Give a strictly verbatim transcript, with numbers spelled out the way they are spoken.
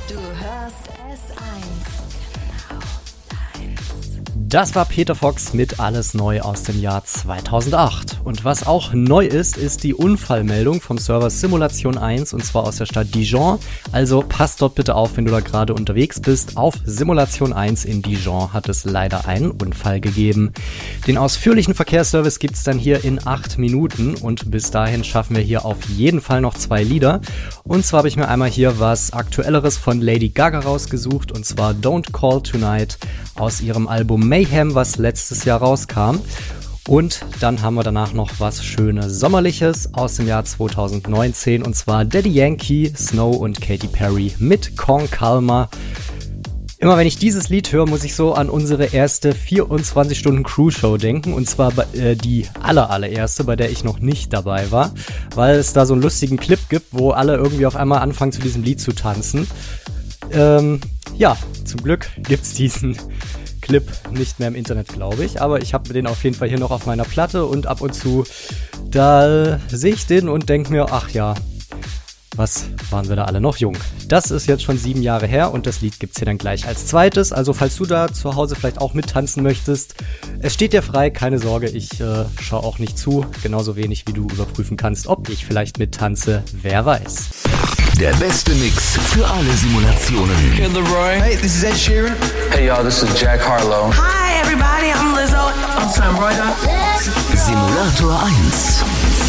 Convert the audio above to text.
Du hörst S eins. Das war Peter Fox mit Alles neu aus dem Jahr zweitausendacht. Und was auch neu ist, ist die Unfallmeldung vom Server Simulation eins, und zwar aus der Stadt Dijon. Also passt dort bitte auf, wenn du da gerade unterwegs bist. Auf Simulation eins in Dijon hat es leider einen Unfall gegeben. Den ausführlichen Verkehrsservice gibt's dann hier in acht Minuten und bis dahin schaffen wir hier auf jeden Fall noch zwei Lieder. Und zwar habe ich mir einmal hier was Aktuelleres von Lady Gaga rausgesucht, und zwar Don't Call Tonight aus ihrem Album Mayhem, was letztes Jahr rauskam. Und dann haben wir danach noch was Schönes Sommerliches aus dem Jahr zweitausendneunzehn, und zwar Daddy Yankee, Snow und Katy Perry mit Con Calma. Immer wenn ich dieses Lied höre, muss ich so an unsere erste vierundzwanzig Stunden Crew-Show denken, und zwar äh, die aller, allererste, bei der ich noch nicht dabei war, weil es da so einen lustigen Clip gibt, wo alle irgendwie auf einmal anfangen, zu diesem Lied zu tanzen. Ähm, ja, zum Glück gibt's diesen Clip nicht mehr im Internet, glaube ich, aber ich habe den auf jeden Fall hier noch auf meiner Platte, und ab und zu, da sehe ich den und denke mir, ach ja, was waren wir da alle noch jung. Das ist jetzt schon sieben Jahre her, und das Lied gibt's hier dann gleich als zweites, also falls du da zu Hause vielleicht auch mittanzen möchtest, es steht dir frei, keine Sorge, ich äh, schaue auch nicht zu, genauso wenig wie du überprüfen kannst, ob ich vielleicht mittanze, wer weiß. Der beste Mix für alle Simulationen. Kid Leroy. Hey, this is Ed Sheeran. Hey y'all, this is Jack Harlow. Hi everybody, I'm Lizzo. I'm Sam Ryder. Simulator eins.